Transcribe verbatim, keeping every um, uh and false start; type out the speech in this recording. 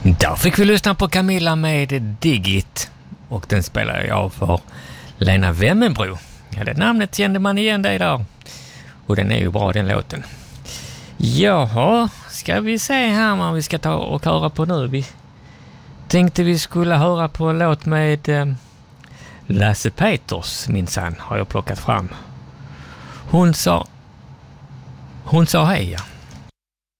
Där fick vi lyssna på Camilla med Digit, och den spelar jag för Lena Wemmenbro. Ja, det namnet kände man igen det där. Och den är ju bra, den låten. Jaha, ska vi se här vad vi ska ta och höra på nu. Vi tänkte vi skulle höra på en låt med eh, Lasse Peters, minsann, har jag plockat fram. Hon sa Hon sa hej, ja.